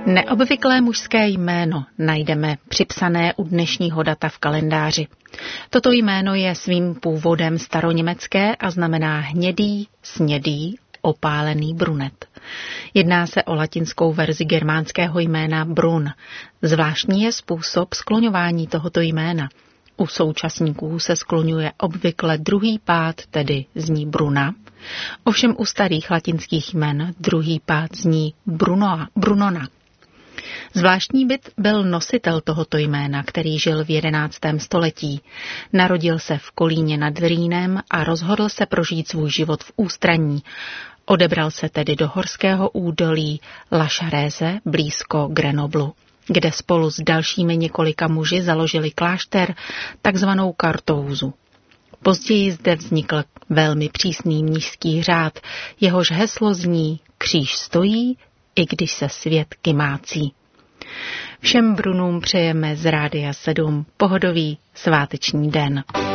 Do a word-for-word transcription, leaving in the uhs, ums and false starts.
Neobvyklé mužské jméno najdeme připsané u dnešního data v kalendáři. Toto jméno je svým původem staroněmecké a znamená hnědý, snědý, opálený brunet. Jedná se o latinskou verzi germánského jména Brun. Zvláštní je způsob skloňování tohoto jména. U současníků se skloňuje obvykle druhý pád, tedy zní Bruna. Ovšem u starých latinských jmen druhý pád zní Bruno, Brunona. Zvláštní byt byl nositel tohoto jména, který žil v jedenáctém století. Narodil se v Kolíně nad Rýnem a rozhodl se prožít svůj život v ústraní. Odebral se tedy do horského údolí La Charèze blízko Grenoblu, kde spolu s dalšími několika muži založili klášter, takzvanou Kartouzu. Později zde vznikl velmi přísný mnišský řád, jehož heslo zní Kříž stojí, i když se svět kymácí. Všem Brunům přejeme z Rádia sedm pohodový sváteční den.